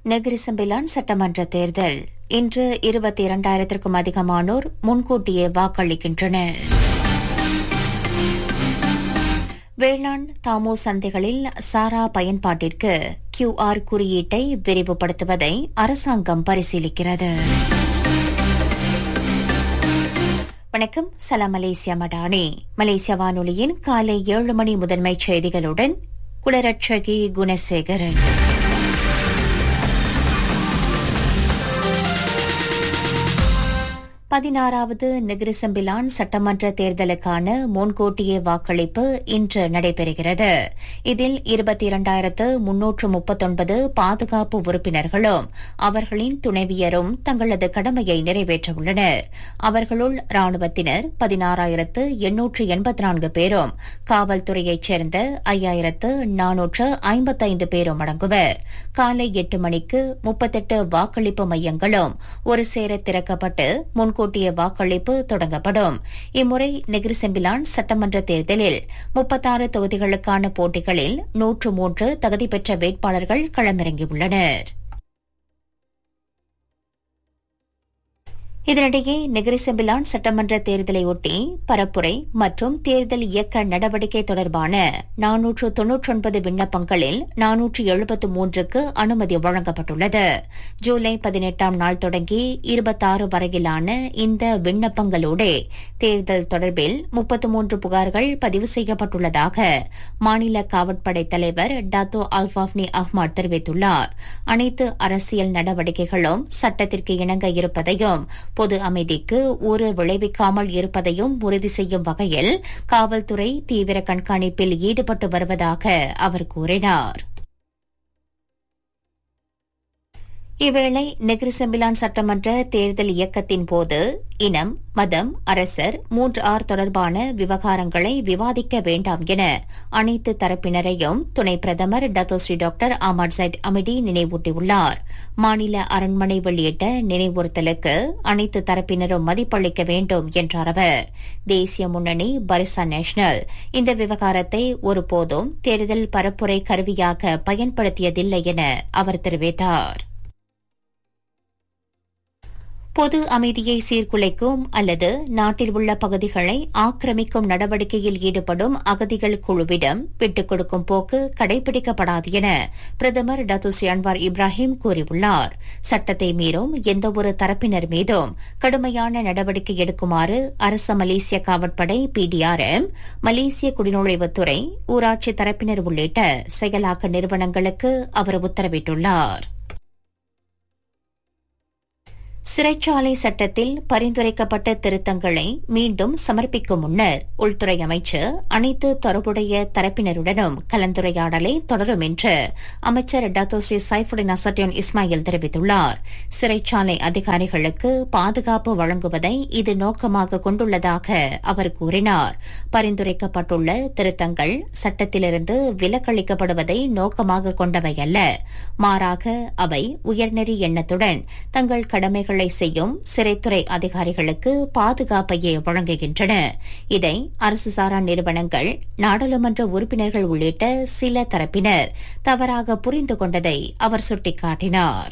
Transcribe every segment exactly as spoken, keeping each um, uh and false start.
Negeri Sembilan சட்டமன்ற தேர்தல் இன்று இருபத்தி இரண்டாயிரத்திற்கும் அதிகமானோர் முன்கூட்டியே வாக்களிக்கின்றனர். வேளாண் தாமோ சந்தைகளில் சாரா பயன்பாட்டிற்கு கியூஆர் குறியீட்டை விரிவுபடுத்துவதை அரசாங்கம் பரிசீலிக்கிறது. வணக்கம், சலாம் மலேசியா மடானி. மலேசியா வானொலியின் காலை ஏழு மணி முதன்மைச் செய்திகளுடன் குளரட்சகி குணசேகரன். பதினாறாவது நெகிரிசம்பிலான் சட்டமன்ற தேர்தலுக்கான முன்கூட்டிய வாக்களிப்பு இன்று நடைபெறுகிறது. இதில் இருபத்தி இரண்டாயிரத்து முன்னூற்று முப்பத்தொன்பது பாதுகாப்பு உறுப்பினர்களும் அவர்களின் துணைவியரும் தங்களது கடமையை நிறைவேற்றவுள்ளனர். அவர்களுள் ராணுவத்தினர் பதினாறாயிரத்து எண்ணூற்று எண்பத்தி நான்கு பேரும் காவல்துறையைச் சேர்ந்த ஐயாயிரத்து நானூற்று ஐம்பத்தைந்து பேரும் அடங்குவர். காலை எட்டு மணிக்கு முப்பத்தெட்டு வாக்களிப்பு மையங்களும் ஒரு சேர திறக்கப்பட்டு முன் கூட்டிய வாக்களிப்பு தொடங்கப்படும். இம்முறை நெகிரிசம்பிலான் சட்டமன்ற தேர்தலில் முப்பத்தாறு தொகுதிகளுக்கான போட்டிகளில் நூற்று மூன்று தகுதி பெற்ற வேட்பாளர்கள் களமிறங்கியுள்ளனர். இதனிடையே நெகிரிசம்பிலான் சட்டமன்ற தேர்தலையொட்டி பரப்புரை மற்றும் தேர்தல் இயக்க நடவடிக்கை தொடர்பான நானூற்று தொன்னூற்றொன்பது விண்ணப்பங்களில் நானூற்று எழுபத்து மூன்றுக்கு அனுமதி வழங்கப்பட்டுள்ளது. ஜூலை பதினெட்டாம் நாள் தொடங்கி இருபத்தாறு வரையிலான இந்த விண்ணப்பங்களோடு தேர்தல் தொடர்பில் முப்பத்து மூன்று புகார்கள் பதிவு செய்யப்பட்டுள்ளதாக மாநில காவற்படை தலைவர் டாத்தோ அல்பாஃப்னி அஹ்மத் தெரிவித்துள்ளார். அனைத்து அரசியல் நடவடிக்கைகளும் சட்டத்திற்கு இணங்க இருப்பதையும் பொது அமைதிக்கு ஊறு விளைவிக்காமல் இருப்பதையும் உறுதி செய்யும் வகையில் காவல்துறை தீவிர கண்காணிப்பில் ஈடுபட்டு வருவதாக அவர் கூறினார். இவ்வேளை நெகிரிசம்பிலான் சட்டமன்ற தேர்தல் இயக்கத்தின் போது இனம், மதம், அரசர் மூன்று ஆர் தொடர்பான விவகாரங்களை விவாதிக்க வேண்டாம் என அனைத்து தரப்பினரையும் துணை பிரதமர் டத்தோஸ்ரீ டாக்டர் அஹ்மத் ஜைட் அமிடி நினைவூட்டியுள்ளார். மாநில அரண்மனை வெளியிட்ட நினைவுறுத்தலுக்கு அனைத்து தரப்பினரும் மதிப்பளிக்க வேண்டும் என்றார் அவர். தேசிய முன்னணி பரிசான் நேஷனல் இந்த விவகாரத்தை ஒருபோதும் தேர்தல் பரப்புரை கருவியாக பயன்படுத்தியதில்லை என அவர் தெரிவித்தார். பொது அமைதியை சீர்குலைக்கும் அல்லது நாட்டில் உள்ள பகுதிகளை ஆக்கிரமிக்கும் நடவடிக்கையில் ஈடுபடும் அகதிகள் குழுவிடம் விட்டுக் கொடுக்கும் போக்கு கடைபிடிக்கப்படாது என பிரதமர் டத்தோஸ்ரீ அன்வார் இப்ராஹிம் கூறியுள்ளார். சட்டத்தை மீறும் எந்தவொரு தரப்பினர் மீதும் கடுமையான நடவடிக்கை எடுக்குமாறு அரச மலேசிய காவற்படை பிடிஆர்எம், மலேசிய குடிநுழைவுத்துறை, ஊராட்சி தரப்பினர் உள்ளிட்ட செயலாக்க நிறுவனங்களுக்கு அவர் உத்தரவிட்டுள்ளார். சிறைச்சாலை சட்டத்தில் பரிந்துரைக்கப்பட்ட திருத்தங்களை மீண்டும் சமர்ப்பிக்கும் முன்னர் உள்துறை அமைச்சர் அனைத்து தொடர்புடைய தரப்பினருடனும் கலந்துரையாடலை தொடரும் என்று அமைச்சர் டத்தோஸ்ரீ சைஃபுடின் அசட்டியோன் இஸ்மாயில் தெரிவித்துள்ளார். சிறைச்சாலை அதிகாரிகளுக்கு பாதுகாப்பு வழங்குவதை இது நோக்கமாக கொண்டுள்ளதாக அவர் கூறினார். பரிந்துரைக்கப்பட்டுள்ள திருத்தங்கள் சட்டத்திலிருந்து விலக்களிக்கப்படுவதை நோக்கமாக கொண்டவை அல்ல, மாறாக அவை உயர்நெறி எண்ணத்துடன் தங்கள் கடமைகள் செய்யும் சிறைத்துறை அதிகாரிகளுக்கு பாதுகாப்பையே வழங்குகின்றன. இதை அரசு சாரா நிறுவனங்கள், நாடாளுமன்ற உறுப்பினர்கள் உள்ளிட்ட சில தரப்பினர் தவறாக புரிந்து கொண்டதை அவர் சுட்டிக்காட்டினார்.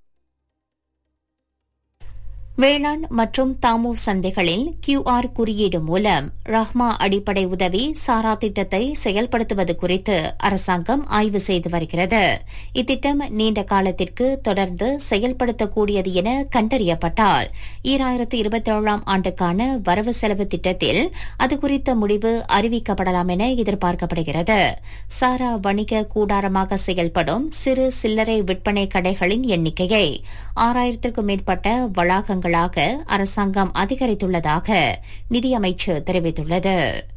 வேளாண் மற்றும் தாமோ சந்தைகளில் கியூஆர் குறியீடு மூலம் ரஹ்மா அடிப்படை உதவி சாரா திட்டத்தை செயல்படுத்துவது குறித்து அரசாங்கம் ஆய்வு செய்து வருகிறது. இத்திட்டம் நீண்ட காலத்திற்கு தொடர்ந்து செயல்படுத்தக்கூடியது என கண்டறியப்பட்டால் ஈராயிரத்து இருபத்தி ஏழாம் ஆண்டுக்கான வரவு செலவு திட்டத்தில் அது குறித்த முடிவு அறிவிக்கப்படலாம் என எதிர்பார்க்கப்படுகிறது. சாரா வணிக கூடாரமாக செயல்படும் சிறு சில்லறை விற்பனை கடைகளின் எண்ணிக்கையை ஆறாயிரத்திற்கும் மேற்பட்ட வளாகங்கள் அரசாங்கம் அதிகரித்துள்ளதாக நிதியமைச்சர் தெரிவித்துள்ளது.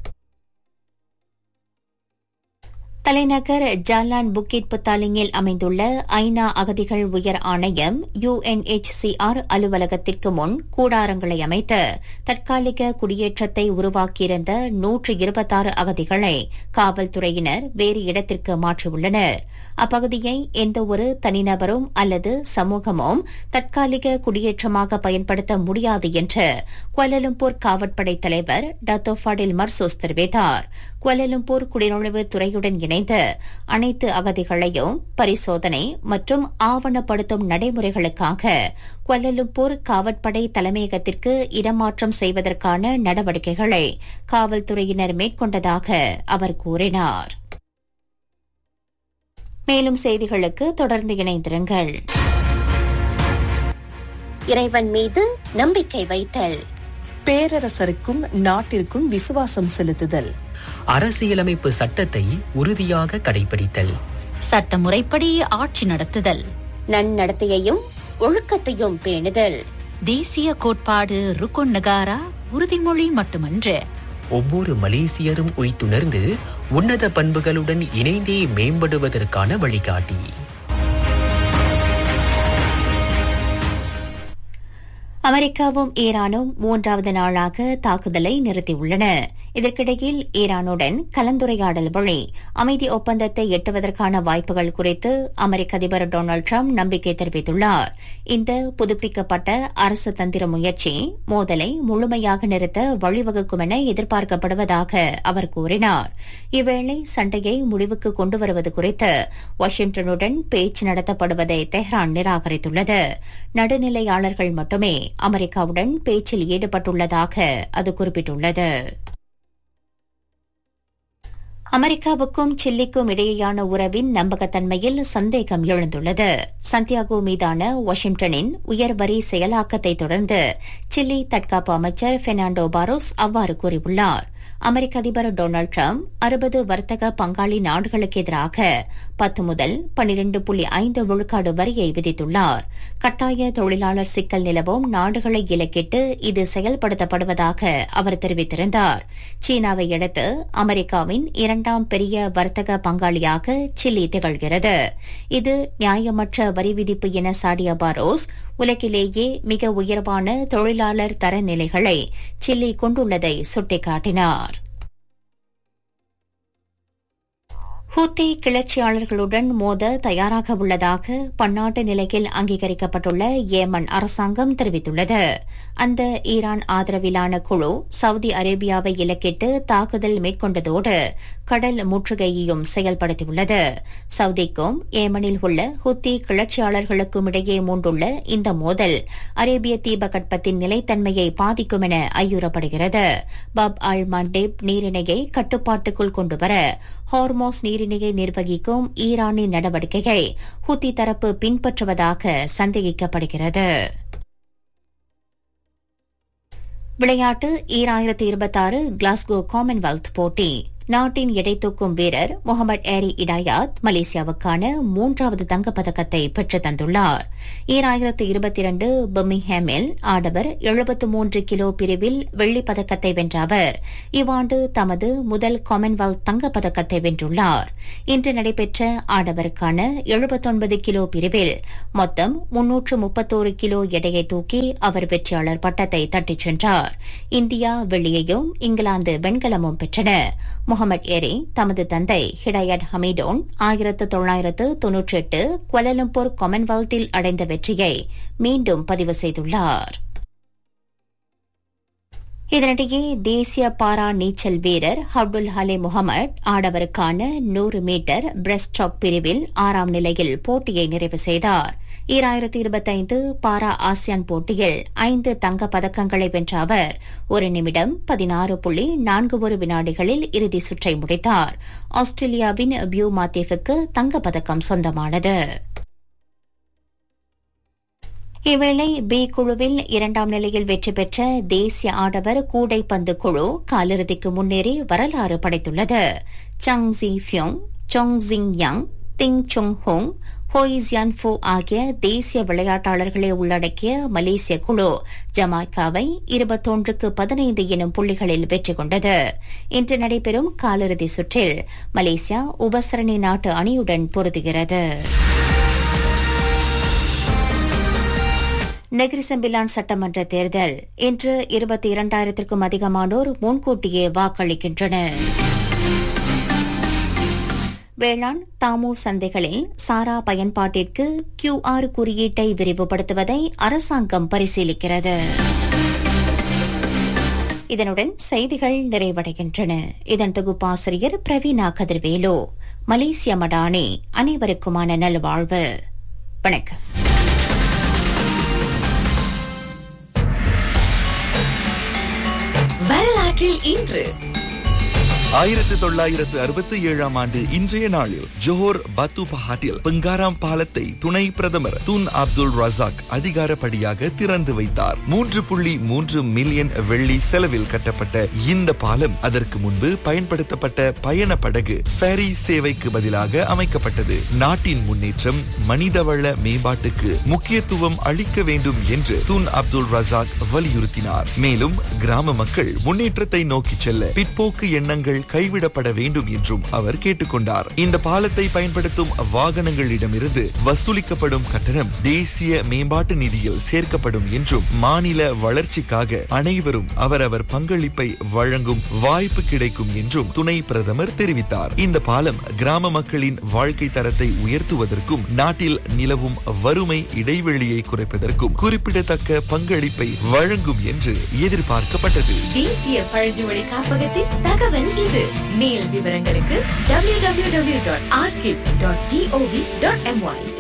தலைநகர் ஜாலான் புக்கிட் புத்தாலிங்கில் அமைந்துள்ள ஐநா அகதிகள் உயர் ஆணையம் யுஎன்எச்சிஆர் அலுவலகத்திற்கு முன் கூடாரங்களை அமைத்து தற்காலிக குடியேற்றத்தை உருவாக்கியிருந்த நூற்று இருபத்தாறு அகதிகளை காவல்துறையினர் வேறு இடத்திற்கு மாற்றியுள்ளனர். அப்பகுதியை எந்தவொரு தனிநபரும் அல்லது சமூகமும் தற்காலிக குடியேற்றமாக பயன்படுத்த முடியாது என்று குவாலலும்பூர் காவற்படை தலைவர் டத்தோ ஃபாடில் மர்சூஸ் தெரிவித்தார். குவாலலும்பூர் குடிநுழைவு துறையுடன் இணைந்து ஒருங்கிணைந்து அனைத்து அகதிகளையும் பரிசோதனை மற்றும் ஆவணப்படுத்தும் நடைமுறைகளுக்காக குவாலலும்பூர் காவற்படை தலைமையகத்திற்கு இடமாற்றம் செய்வதற்கான நடவடிக்கைகளை காவல்துறையினர் மேற்கொண்டதாக அவர் கூறினார். மேலும் செய்திகளுக்கு தொடர்ந்து இணைந்திருங்கள். இறைவன் மீது நம்பிக்கை வைத்தல், பேரரசருக்கும் நாட்டிற்கும் விசுவாசம் செலுத்துதல், அரசியலமைப்பு சட்டத்தை உறுதியாக கடைபிடித்தல், சட்டமுறைப்படி ஆட்சி நடத்துதல், நன்னடத்தையையும் ஒழுக்கத்தையும் பேணுதல், தேசிய கோட்பாடு ருக்குன் நகாரா உறுதிமொழி மட்டுமன்று, ஒவ்வொரு மலேசியரும் உய்த்துணர்ந்து உன்னத பண்புகளுடன் இணைந்தே மேம்படுவதற்கான வழிகாட்டி. அமெரிக்காவும் ஈரானும் மூன்றாவது நாளாக தாக்குதலை நிறுத்தியுள்ளன. இதற்கிடையில் ஈரானுடன் கலந்துரையாடல் வழி அமைதி ஒப்பந்தத்தை எட்டுவதற்கான வாய்ப்புகள் குறித்து அமெரிக்க அதிபர் டொனால்டு டிரம்ப் நம்பிக்கை தெரிவித்துள்ளார். இந்த புதுப்பிக்கப்பட்ட அரசு தந்திர முயற்சி மோதலை முழுமையாக நிறுத்த வழிவகுக்கும் என எதிர்பார்க்கப்படுவதாக அவர் கூறினார். இவ்வேளை சண்டையை முடிவுக்கு கொண்டு வருவது குறித்து வாஷிங்டனுடன் பேச்சு நடத்தப்படுவதை தெஹ்ரான் நிராகரித்துள்ளது. நடுநிலையாளர்கள் மட்டுமே அமெரிக்காவுடன் பேச்சில் ஈடுபட்டுள்ளதாக அது குறிப்பிட்டுள்ளது. அமெரிக்காவுக்கும் சில்லிக்கும் இடையேயான உறவின் நம்பகத்தன்மையில் சந்தேகம் எழுந்துள்ளது. சந்தியாகோ மீதான வாஷிங்டனின் உயர் வரி செயலாக்கத்தை தொடர்ந்து சில்லி தற்காப்பு அமைச்சர் பெர்னாண்டோ பாரோஸ் அவ்வாறு கூறியுள்ளார். அமெரிக்க அதிபர் டொனால்டு டிரம்ப் அறுபது வர்த்தக பங்காளி நாடுகளுக்கு எதிராக பத்து முதல் பனிரண்டு புள்ளி ஐந்து விழுக்காடு வரியை விதித்துள்ளார். கட்டாய தொழிலாளர் சிக்கல் நிலவும் நாடுகளை இலக்கிட்டு இது செயல்படுத்தப்படுவதாக அவர் தெரிவித்திருந்தார். சீனாவை அடுத்து அமெரிக்காவின் இரண்டாம் பெரிய வர்த்தக பங்காளியாக சில்லி திகழ்கிறது. இது நியாயமற்ற வரி விதிப்பு என சாடிய பாரோஸ் உலகிலேயே மிக உயர்வான தொழிலாளர் தரநிலைகளை சில்லி கொண்டுள்ளதை சுட்டிக்காட்டினார். ஹூத்தி கிளர்ச்சியாளர்களுடன் மோத தயாராக உள்ளதாக பன்னாட்டு நிலையில் அங்கீகரிக்கப்பட்டுள்ள ஏமன் அரசாங்கம் தெரிவித்துள்ளது. அந்த ஈரான் ஆதரவிலான குழு சவுதி அரேபியாவை இலக்கிட்டு தாக்குதல் மேற்கொண்டதோடு கடல் முற்றுகையையும் செயல்படுத்தியுள்ளது. சவுதிக்கும் ஏமனில் உள்ள ஹூத்தி கிளர்ச்சியாளர்களுக்கும் இடையே மூண்டுள்ள இந்த மோதல் அரேபிய தீபகற்பத்தின் நிலைத்தன்மையை பாதிக்கும் என ஐயுறப்படுகிறது. பப் அல் மண்டேப் நீரிணையை கட்டுப்பாட்டுக்குள் கொண்டுவர ஹார்மோஸ் நீரிணையை நிர்வகிக்கும் ஈரானின் நடவடிக்கையை ஹூத்தி தரப்பு பின்பற்றுவதாக சந்தேகிக்கப்படுகிறது. விளையாட்டு ஈராயிரத்து இருபத்தாறு கிளாஸ்கோ காமன்வெல்த் போட்டி. நாட்டின் எடை தூக்கும் வீரர் முகமது ஏரி இடாயாத் மலேசியாவுக்கான மூன்றாவது தங்கப்பதக்கத்தை பெற்றுத் தந்துள்ளார். ஈராயிரத்து இருபத்தி இரண்டு பர்மிங்ஹாமில் ஆடவர் எழுபத்து மூன்று கிலோ பிரிவில் வெள்ளிப் பதக்கத்தை வென்ற அவர் இவ்வாண்டு தமது முதல் காமன்வெல்த் தங்கப்பதக்கத்தை வென்றுள்ளார். இன்று நடைபெற்ற ஆடவருக்கான எழுபத்தொன்பது கிலோ பிரிவில் மொத்தம் முன்னூற்று முப்பத்தோரு கிலோ எடையை தூக்கி அவர் வெற்றியாளர் பட்டத்தை தட்டிச் சென்றார். இந்தியா வெள்ளியையும் இங்கிலாந்து வெண்கலமும் பெற்றன. முகமது ஏரி தமது தந்தை ஹிடாயத் ஹமீடோன் ஆயிரத்து தொள்ளாயிரத்து தொன்னூற்றி எட்டு குவாலலம்பூர் காமன்வெல்த்தில் அடைந்த வெற்றியை மீண்டும் பதிவு செய்துள்ளார். இதனிடையே தேசிய பாரா நீச்சல் வீரர் அப்துல் ஹலே முகமது ஆடவருக்கான நூறு மீட்டர் பிரெஸ்ட் ஸ்ட்ரோக் பிரிவில் ஆறாம் நிலையில் போட்டியை நிறைவு செய்தார். ஈராயிரத்து இருபத்தைந்து பாரா ஆசியான் போட்டியில் ஐந்து தங்கப் பதக்கங்களை வென்ற அவர் ஒரு நிமிடம் பதினாறு புள்ளி நான்கு ஒரு வினாடிகளில் இறுதி சுற்றை முடித்தார். ஆஸ்திரேலியாவின் பியூ மாத்தேவுக்கு தங்கப்பதக்கம் சொந்தமானது. இவ்வேளை பி குழுவில் இரண்டாம் நிலையில் வெற்றி பெற்ற தேசிய ஆடவர் கூடைப்பந்து குழு காலிறுதிக்கு முன்னேறி வரலாறு படைத்துள்ளது. சங் ஜி ஃபியோங், சொங் ஜிங் யங், திங் சுங் ஹோங், ஹோய் ஜியான்ஃபு ஆகிய தேசிய விளையாட்டாளர்களை உள்ளடக்கிய மலேசிய குழு ஜமாய்க்காவை இருபத்தொன்றுக்கு பதினைந்து எனும் புள்ளிகளில் வெற்றி கொண்டது. இன்று நடைபெறும் காலிறுதி சுற்றில் மலேசியா உபசரணி நாட்டு அணியுடன் பொருதுகிறது. நெகிரி செம்பிலான் சட்டமன்ற தேர்தல் இன்று இருபத்தி இரண்டாயிரத்திற்கும் அதிகமானோர் முன்கூட்டியே வாக்களிக்கின்றனர். வேளாண் தாமு சந்தைகளில் சாரா பயன்பாட்டிற்கு கியூ ஆர் குறியீட்டை விரிவுபடுத்துவதை அரசாங்கம் பரிசீலிக்கிறது. இதனுடன் செய்திகள் நிறைவடைகின்றன. இதன் தொகுப்பாசிரியர் பிரவீனா கதிர்வேலு. மலேசிய மடானே, அனைவருக்குமான நல்வாழ்வு. வணக்கம். வரலாற்றில் இன்று ஆயிரத்தி தொள்ளாயிரத்து அறுபத்தி ஏழாம் ஆண்டு இன்றைய நாளில் ஜோஹர் பத்து பஹாட்டில் பெங்காராம் பாலத்தை துணை பிரதமர் துன் அப்துல் ரசாக் அதிகாரப்படியாக திறந்து வைத்தார். மூன்று புள்ளி மூன்று மில்லியன் வெள்ளி செலவில் கட்டப்பட்ட இந்த பாலம் அதற்கு முன்பு பயன்படுத்தப்பட்ட பயண படகு ஃபெரி சேவைக்கு பதிலாக அமைக்கப்பட்டது. நாட்டின் முன்னேற்றம், மனிதவள மேம்பாட்டுக்கு முக்கியத்துவம் அளிக்க வேண்டும் என்று துன் அப்துல் ரசாக் வலியுறுத்தினார். மேலும் கிராம மக்கள் முன்னேற்றத்தை நோக்கி செல்ல பிற்போக்கு எண்ணங்கள் கைவிடப்பட வேண்டும் என்றும் அவர் கேட்டுக்கொண்டார். இந்த பாலத்தை பயன்படுத்தும் வாகனங்களிடமிருந்து வசூலிக்கப்படும் கட்டணம் தேசிய மேம்பாட்டு நிதியில் சேர்க்கப்படும் என்றும் மாநில வளர்ச்சிக்காக அனைவரும் அவரவர் பங்களிப்பை வழங்கும் வாய்ப்பு கிடைக்கும் என்றும் துணை பிரதமர் தெரிவித்தார். இந்த பாலம் கிராம மக்களின் வாழ்க்கை தரத்தை உயர்த்துவதற்கும் நாட்டில் நிலவும் வறுமை இடைவெளியை குறைப்பதற்கும் குறிப்பிடத்தக்க பங்களிப்பை வழங்கும் என்று எதிர்பார்க்கப்பட்டது. தேசிய பழங்குடி காப்பகத்தின் தகவல் இது. மேல் விவரங்களுக்கு W W W dot archive dot gov dot MY.